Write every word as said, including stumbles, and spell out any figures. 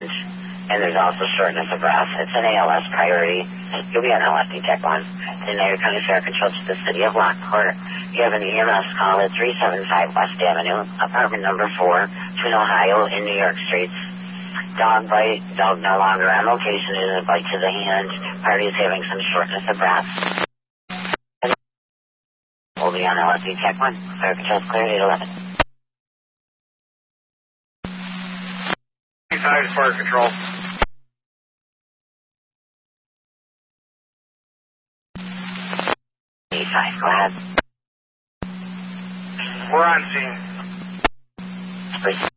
and there's also shortness of breath. It's an A L S priority. You'll be on L F D Tech one. The United County Fair controls to the city of Lockport. You have an E M S call at three seven five West Avenue, apartment number four, Twin Ohio in New York Streets. Dog bite, dog no longer on location, it is a bite to the hand. Party is having some shortness of breath. We'll be on L F D Tech one. Fair controls clear at eight eleven. Five fire control. Five, go ahead. We're on scene. Please.